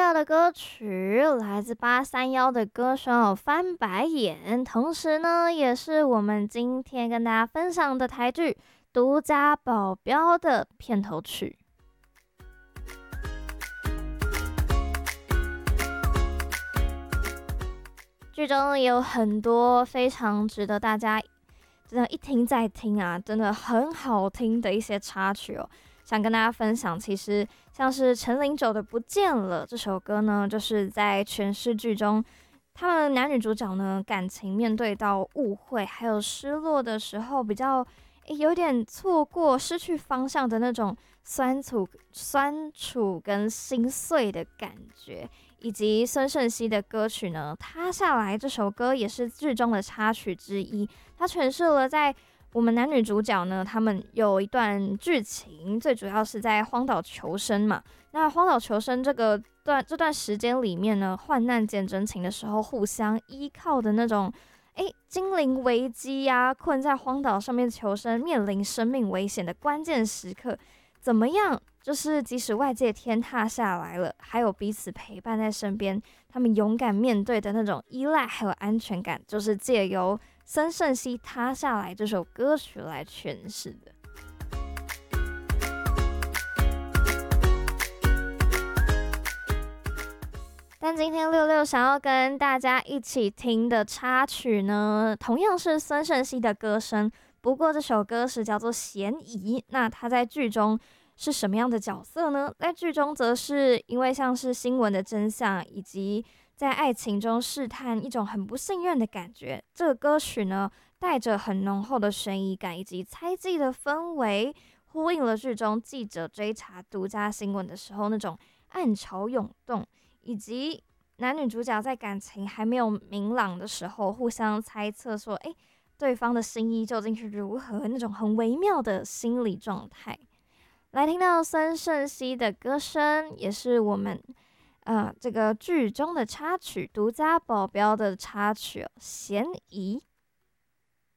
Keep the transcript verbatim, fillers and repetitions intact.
到的歌曲来自八三幺的歌手翻白眼，同时呢，也是我们今天跟大家分享的台剧《独家保镖》的片头曲。剧中也有很多非常值得大家真的一听再听啊，真的很好听的一些插曲哦。想跟大家分享，其实像是陈零九的《不见了》这首歌呢，就是在诠释剧中他们男女主角呢感情面对到误会还有失落的时候，比较诶有点错过、失去方向的那种酸楚、酸楚跟心碎的感觉。以及孙盛熙的歌曲呢，《塌下来》这首歌也是剧中的插曲之一，它诠释了在我们男女主角呢，他们有一段剧情，最主要是在荒岛求生嘛。那荒岛求生这个段这段时间里面呢，患难见真情的时候，互相依靠的那种，诶，精灵危机呀、啊，困在荒岛上面求生，面临生命危险的关键时刻，怎么样？就是即使外界天塌下来了，还有彼此陪伴在身边，他们勇敢面对的那种依赖还有安全感，就是借由孙盛熙《塌下来》这首歌曲来诠释的。但今天六六想要跟大家一起听的插曲呢，同样是孙盛熙的歌声，不过这首歌是叫做《嫌疑》。那他在剧中是什么样的角色呢？在剧中则是因为像是新闻的真相，以及在爱情中试探一种很不信任的感觉。这个歌曲呢，带着很浓厚的悬疑感以及猜忌的氛围，呼应了剧中记者追查独家新闻的时候那种暗潮涌动，以及男女主角在感情还没有明朗的时候，互相猜测说，诶，对方的心意究竟是如何，那种很微妙的心理状态。来听到孙盛熙的歌声，也是我们呃这个剧中的插曲《独家保镖》的插曲《嫌疑》。